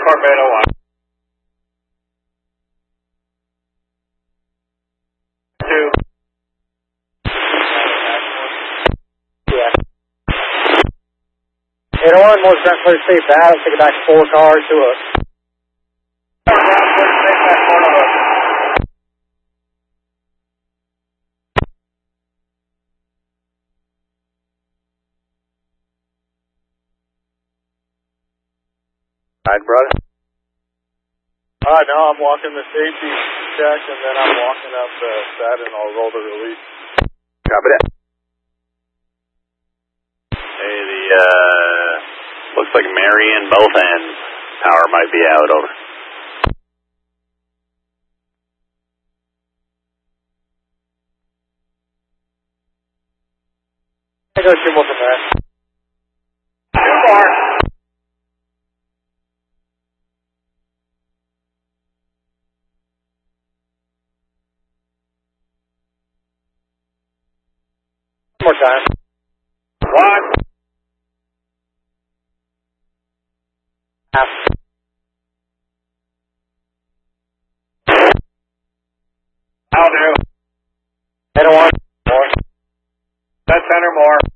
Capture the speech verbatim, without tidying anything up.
Corbeto one. Two. Yeah. eight oh one, most ground clear safe out. Take it back four cars to us. Ground clear safe back four to us. Alright, brother. Alright, now I'm walking the safety check and then I'm walking up the set and I'll roll the release. Copy that. Hey, the, uh, looks like Marion both ends. Power might be out, over. I go two more from there. Two more. One more time. One. Half. I'll do. eight oh one. More. That's center more.